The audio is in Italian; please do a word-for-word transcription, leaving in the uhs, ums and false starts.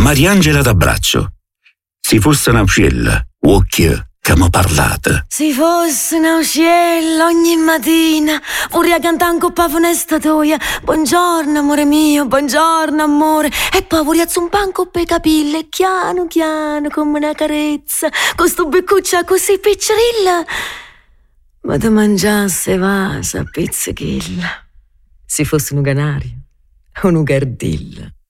Mariangela d'abbraccio. Si fosse una uccella, occhio che m'ho parlato. Si fosse una uccella ogni mattina, vorrei cantare un coppa funesta toia. Buongiorno amore mio, buongiorno amore. E poi vorrei zompare un coppa i capelli, chiano chiano come una carezza, con sto beccuccia così piccerilla. Ma te mangiasse vasa, pizzichilla. Si fosse un canario, un gardilla.